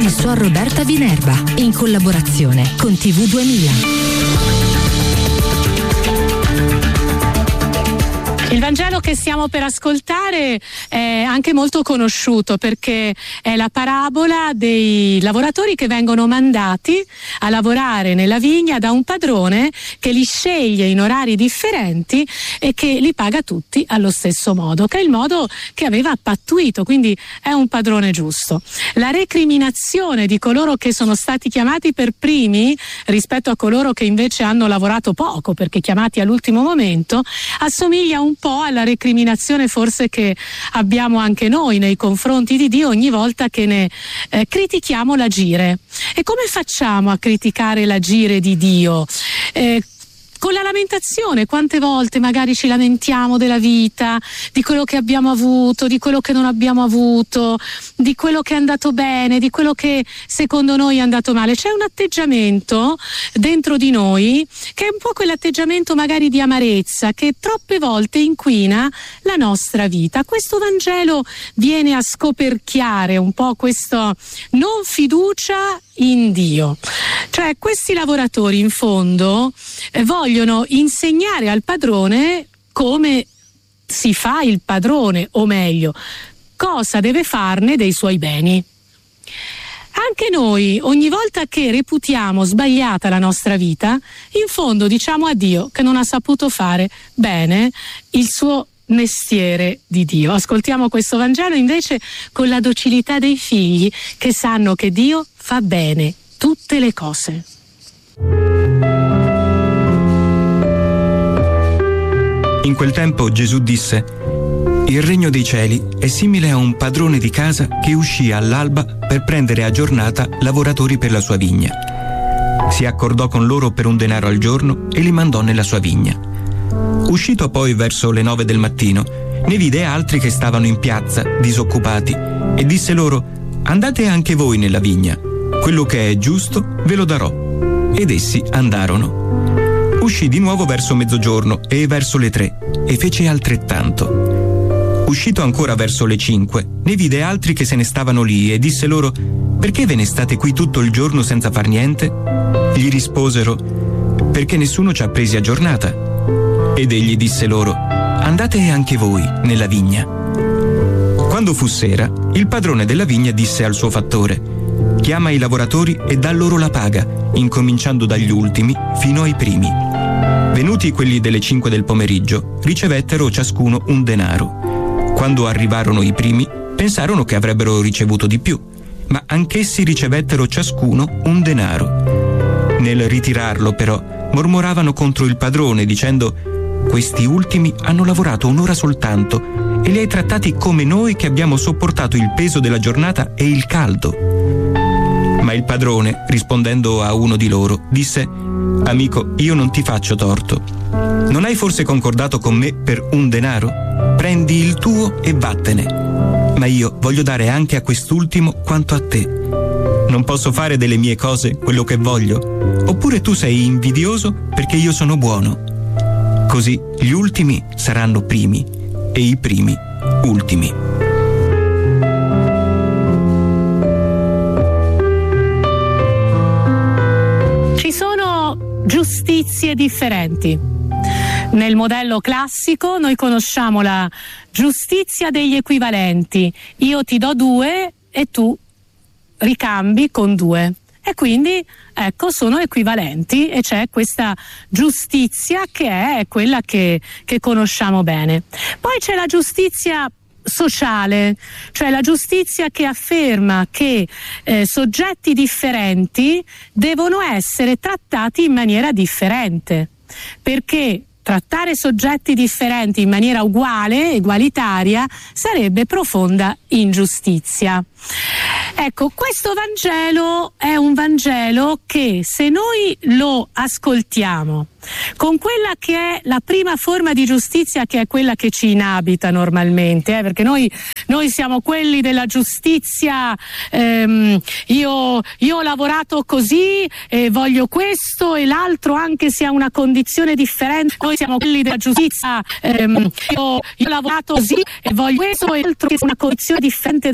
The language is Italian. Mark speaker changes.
Speaker 1: il suor Roberta Vinerba, in collaborazione con TV2000.
Speaker 2: Il Vangelo che stiamo per ascoltare è anche molto conosciuto perché è la parabola dei lavoratori che vengono mandati a lavorare nella vigna da un padrone che li sceglie in orari differenti e che li paga tutti allo stesso modo, che è il modo che aveva pattuito, quindi è un padrone giusto. La recriminazione di coloro che sono stati chiamati per primi rispetto a coloro che invece hanno lavorato poco perché chiamati all'ultimo momento assomiglia un po' alla recriminazione forse che abbiamo anche noi nei confronti di Dio ogni volta che ne critichiamo l'agire. E come facciamo a criticare l'agire di Dio? Con la lamentazione, quante volte magari ci lamentiamo della vita, di quello che abbiamo avuto, di quello che non abbiamo avuto, di quello che è andato bene, di quello che secondo noi è andato male. C'è un atteggiamento dentro di noi che è un po' quell'atteggiamento magari di amarezza che troppe volte inquina la nostra vita. Questo Vangelo viene a scoperchiare un po' questo non fiducia in Dio. Cioè questi lavoratori in fondo vogliono insegnare al padrone come si fa il padrone, o meglio, cosa deve farne dei suoi beni. Anche noi, ogni volta che reputiamo sbagliata la nostra vita, in fondo diciamo a Dio che non ha saputo fare bene il suo mestiere di Dio. Ascoltiamo questo Vangelo invece con la docilità dei figli che sanno che Dio fa bene tutte le cose.
Speaker 3: In quel tempo Gesù disse: il regno dei cieli è simile a un padrone di casa che uscì all'alba per prendere a giornata lavoratori per la sua vigna. Si accordò con loro per un denaro al giorno e li mandò nella sua vigna. Uscito poi verso le 9 del mattino, ne vide altri che stavano in piazza, disoccupati, e disse loro: andate anche voi nella vigna, quello che è giusto ve lo darò. Ed essi andarono. Uscì di nuovo verso mezzogiorno e verso le 3, e fece altrettanto. Uscito ancora verso le 5, ne vide altri che se ne stavano lì, e disse loro: perché ve ne state qui tutto il giorno senza far niente? Gli risposero: perché nessuno ci ha presi a giornata. Ed egli disse loro: andate anche voi nella vigna. Quando fu sera, il padrone della vigna disse al suo fattore: chiama i lavoratori e dà loro la paga, incominciando dagli ultimi fino ai primi. Venuti quelli delle 5 del pomeriggio, ricevettero ciascuno un denaro. Quando arrivarono i primi, pensarono che avrebbero ricevuto di più, ma anch'essi ricevettero ciascuno un denaro. Nel ritirarlo, però, mormoravano contro il padrone, dicendo: questi ultimi hanno lavorato un'ora soltanto e li hai trattati come noi che abbiamo sopportato il peso della giornata e il caldo. Ma il padrone, rispondendo a uno di loro, disse: amico, io non ti faccio torto. Non hai forse concordato con me per un denaro? Prendi il tuo e vattene. Ma io voglio dare anche a quest'ultimo quanto a te. Non posso fare delle mie cose quello che voglio? Oppure tu sei invidioso perché io sono buono? Così gli ultimi saranno primi e i primi ultimi.
Speaker 2: Ci sono giustizie differenti. Nel modello classico noi conosciamo la giustizia degli equivalenti. Io ti do 2 e tu ricambi con 2. E quindi, ecco, sono equivalenti e c'è questa giustizia che è quella che conosciamo bene. Poi c'è la giustizia sociale, cioè la giustizia che afferma che soggetti differenti devono essere trattati in maniera differente, perché trattare soggetti differenti in maniera uguale, egualitaria, sarebbe profonda ingiustizia. Ecco, questo Vangelo è un Vangelo che, se noi lo ascoltiamo con quella che è la prima forma di giustizia, che è quella che ci inabita normalmente, perché noi siamo quelli della giustizia, io ho lavorato così e voglio questo e l'altro anche se ha una condizione differente. Noi siamo quelli della giustizia, io ho lavorato così e voglio questo e l'altro che ha una condizione differente